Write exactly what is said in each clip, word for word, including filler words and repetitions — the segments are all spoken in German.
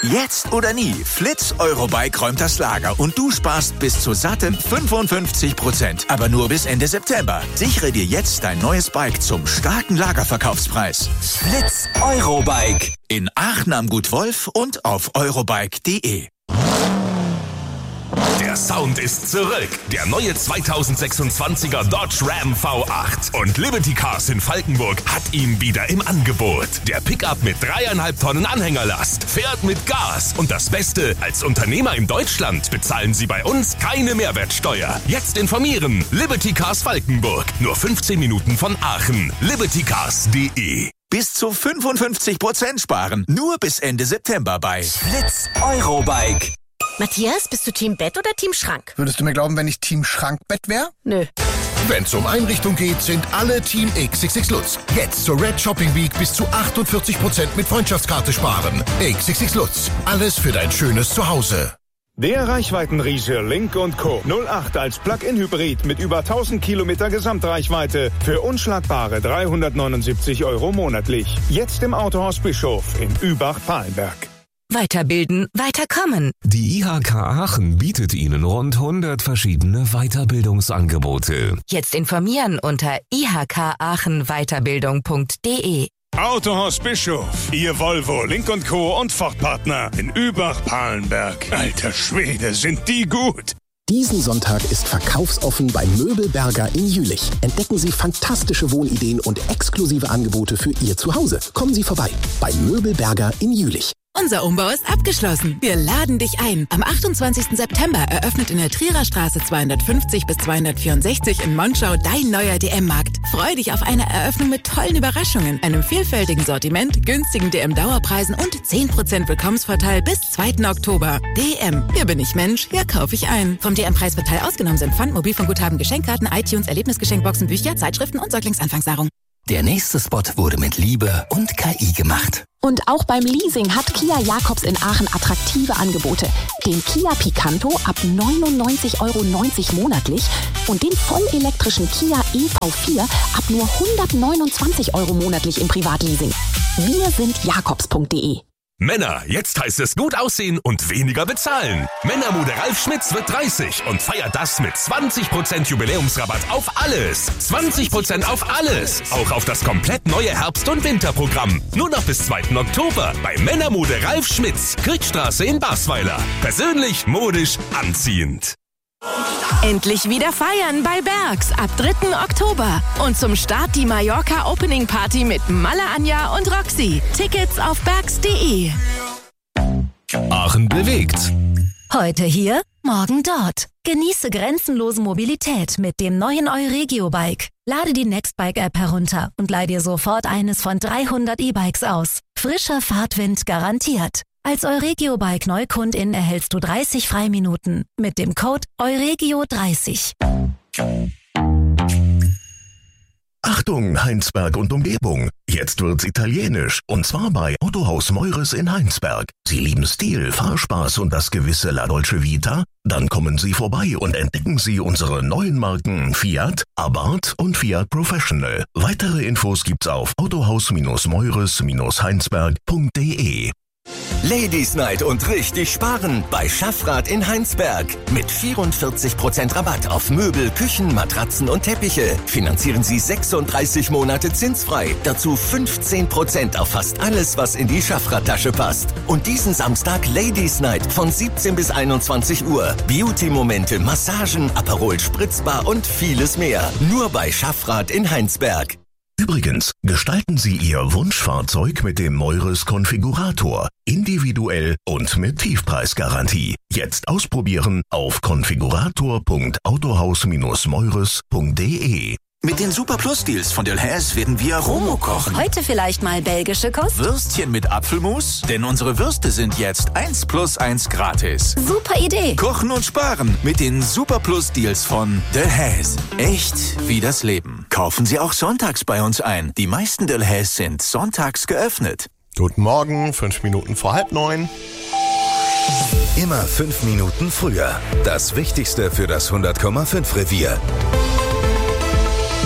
Jetzt oder nie. Flitz Eurobike räumt das Lager und du sparst bis zu satten fünfundfünfzig Prozent. Aber nur bis Ende September. Sichere dir jetzt dein neues Bike zum starken Lagerverkaufspreis. Flitz Eurobike. In Aachen am Gut Wolf und auf eurobike punkt de. Der Sound ist zurück. Der neue zweitausendsechsundzwanziger Dodge Ram V acht. Und Liberty Cars in Falkenburg hat ihn wieder im Angebot. Der Pickup mit dreieinhalb Tonnen Anhängerlast fährt mit Gas. Und das Beste, als Unternehmer in Deutschland bezahlen Sie bei uns keine Mehrwertsteuer. Jetzt informieren. Liberty Cars Falkenburg. Nur fünfzehn Minuten von Aachen. liberty cars punkt de. Bis zu fünfundfünfzig Prozent sparen. Nur bis Ende September bei Flitz Eurobike. Matthias, bist du Team Bett oder Team Schrank? Würdest du mir glauben, wenn ich Team Schrankbett wäre? Nö. Wenn's um Einrichtung geht, sind alle Team X X X Lutz. Jetzt zur Red Shopping Week bis zu achtundvierzig Prozent mit Freundschaftskarte sparen. X X X Lutz. Alles für dein schönes Zuhause. Der Reichweitenriese Link und Co. null acht als Plug-in-Hybrid mit über tausend Kilometer Gesamtreichweite für unschlagbare dreihundertneunundsiebzig Euro monatlich. Jetzt im Autohaus Bischof in Übach-Palenberg. Weiterbilden, weiterkommen. Die I H K Aachen bietet Ihnen rund hundert verschiedene Weiterbildungsangebote. Jetzt informieren unter i h k aachen weiterbildung punkt de. Autohaus Bischof, Ihr Volvo, Link und Co. und Ford-Partner in Übach-Palenberg. Alter Schwede, sind die gut! Diesen Sonntag ist verkaufsoffen bei Möbelberger in Jülich. Entdecken Sie fantastische Wohnideen und exklusive Angebote für Ihr Zuhause. Kommen Sie vorbei bei Möbelberger in Jülich. Unser Umbau ist abgeschlossen. Wir laden dich ein. Am achtundzwanzigsten September eröffnet in der Trierer Straße zweihundertfünfzig bis zweihundertvierundsechzig in Monschau dein neuer D M-Markt. Freu dich auf eine Eröffnung mit tollen Überraschungen, einem vielfältigen Sortiment, günstigen D M-Dauerpreisen und zehn Prozent Willkommensvorteil bis zweiten Oktober. D M. Hier bin ich Mensch, hier kaufe ich ein. Vom D M-Preisvorteil ausgenommen sind Pfand, Mobilfunkguthaben, Geschenkkarten, iTunes, Erlebnisgeschenkboxen, Bücher, Zeitschriften und Säuglingsanfangsnahrung. Der nächste Spot wurde mit Liebe und K I gemacht. Und auch beim Leasing hat Kia Jakobs in Aachen attraktive Angebote. Den Kia Picanto ab neunundneunzig Euro neunzig monatlich und den vollelektrischen Kia E V vier ab nur hundertneunundzwanzig Euro monatlich im Privatleasing. Wir sind jakobs punkt de. Männer, jetzt heißt es gut aussehen und weniger bezahlen. Männermode Ralf Schmitz wird dreißig und feiert das mit zwanzig Prozent Jubiläumsrabatt auf alles. zwanzig Prozent auf alles. Auch auf das komplett neue Herbst- und Winterprogramm. Nur noch bis zweiten Oktober bei Männermode Ralf Schmitz. Kriegstraße in Basweiler. Persönlich, modisch, anziehend. Endlich wieder feiern bei Bergs ab dritten Oktober. Und zum Start die Mallorca Opening Party mit Malle Anja und Roxy. Tickets auf bergs punkt de. Aachen bewegt. Heute hier, morgen dort. Genieße grenzenlose Mobilität mit dem neuen Euregio-Bike. Lade die Nextbike-App herunter und leih dir sofort eines von dreihundert E-Bikes aus. Frischer Fahrtwind garantiert. Als Euregio-Bike-Neukundin erhältst du dreißig Freiminuten mit dem Code Euregio dreißig. Achtung, Heinsberg und Umgebung. Jetzt wird's italienisch. Und zwar bei Autohaus Meures in Heinsberg. Sie lieben Stil, Fahrspaß und das gewisse La Dolce Vita? Dann kommen Sie vorbei und entdecken Sie unsere neuen Marken Fiat, Abarth und Fiat Professional. Weitere Infos gibt's auf autohaus-meures heinsberg punkt de. Ladies Night und richtig sparen bei Schaffrath in Heinsberg. Mit vierundvierzig Prozent Rabatt auf Möbel, Küchen, Matratzen und Teppiche. Finanzieren Sie sechsunddreißig Monate zinsfrei. Dazu fünfzehn Prozent auf fast alles, was in die Schaffrath-Tasche passt. Und diesen Samstag Ladies Night von siebzehn bis einundzwanzig Uhr. Beauty-Momente, Massagen, Aperol Spritzbar und vieles mehr. Nur bei Schaffrath in Heinsberg. Übrigens, gestalten Sie Ihr Wunschfahrzeug mit dem Meures Konfigurator. Individuell und mit Tiefpreisgarantie. Jetzt ausprobieren auf konfigurator punkt autohaus-meures punkt de. Mit den Super Plus Deals von Delhaize werden wir Romo kochen. Heute vielleicht mal belgische Kost? Würstchen mit Apfelmus? Denn unsere Würste sind jetzt eins plus eins gratis. Super Idee. Kochen und sparen mit den Super Plus Deals von Delhaize. Echt wie das Leben. Kaufen Sie auch sonntags bei uns ein. Die meisten Delhaize sind sonntags geöffnet. Guten Morgen, fünf Minuten vor halb neun. Immer fünf Minuten früher. Das Wichtigste für das hundert Komma fünf Revier.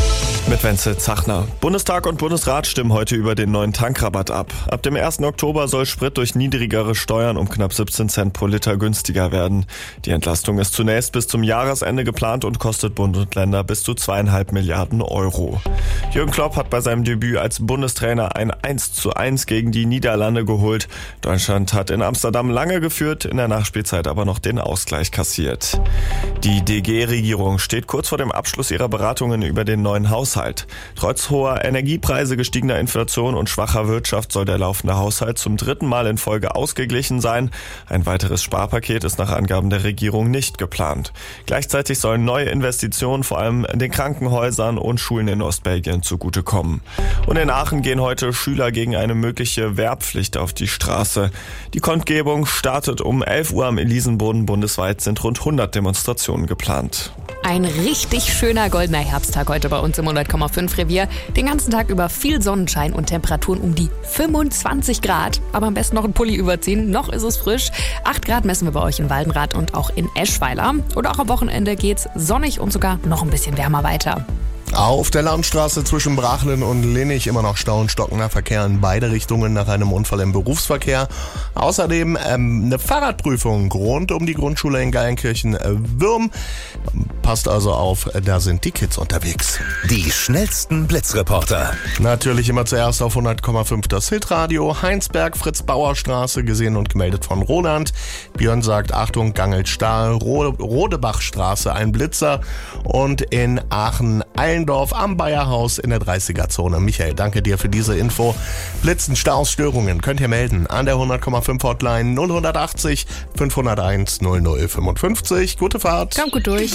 Mit Wenzel Zachner. Bundestag und Bundesrat stimmen heute über den neuen Tankrabatt ab. Ab dem ersten Oktober soll Sprit durch niedrigere Steuern um knapp siebzehn Cent pro Liter günstiger werden. Die Entlastung ist zunächst bis zum Jahresende geplant und kostet Bund und Länder bis zu zweieinhalb Milliarden Euro. Jürgen Klopp hat bei seinem Debüt als Bundestrainer ein eins zu eins gegen die Niederlande geholt. Deutschland hat in Amsterdam lange geführt, in der Nachspielzeit aber noch den Ausgleich kassiert. Die D G-Regierung steht kurz vor dem Abschluss ihrer Beratungen über den neuen Haushalt. Trotz hoher Energiepreise, gestiegener Inflation und schwacher Wirtschaft soll der laufende Haushalt zum dritten Mal in Folge ausgeglichen sein. Ein weiteres Sparpaket ist nach Angaben der Regierung nicht geplant. Gleichzeitig sollen neue Investitionen vor allem den Krankenhäusern und Schulen in Ostbelgien zugutekommen. Und in Aachen gehen heute Schüler gegen eine mögliche Wehrpflicht auf die Straße. Die Kundgebung startet um elf Uhr am Elisenboden. Bundesweit sind rund hundert Demonstrationen geplant. Ein richtig schöner goldener Herbsttag heute bei uns im hundert Komma fünf Revier. Den ganzen Tag über viel Sonnenschein und Temperaturen um die fünfundzwanzig Grad. Aber am besten noch einen Pulli überziehen, noch ist es frisch. acht Grad messen wir bei euch in Waldenrath und auch in Eschweiler. Und auch am Wochenende geht's sonnig und sogar noch ein bisschen wärmer weiter. Auf der Landstraße zwischen Brachlen und Linnich immer noch Stau und stockender Verkehr in beide Richtungen nach einem Unfall im Berufsverkehr. Außerdem ähm, eine Fahrradprüfung rund um die Grundschule in Geilenkirchen-Würm. Passt also auf, da sind die Kids unterwegs. Die schnellsten Blitzreporter. Natürlich immer zuerst auf hundert Komma fünf das Hitradio. Heinsberg, Fritz-Bauer-Straße, gesehen und gemeldet von Roland. Björn sagt, Achtung, Gangelt-Stahl, Rode- Rodebachstraße, ein Blitzer. Und in Aachen, Allendorf am Bayerhaus in der dreißiger-Zone. Michael, danke dir für diese Info. Blitzen, Staus, Störungen könnt ihr melden an der hundert Komma fünf Hotline null achtzig fünfhunderteins null null fünfundfünfzig. Gute Fahrt. Kommt gut durch.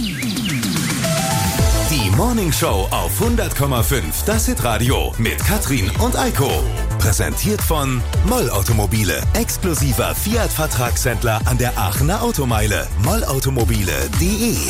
Die Morning Show auf hundert Komma fünf, das Hitradio mit Katrin und Eiko. Präsentiert von Moll Automobile, exklusiver Fiat-Vertragshändler an der Aachener Automeile. moll automobile punkt de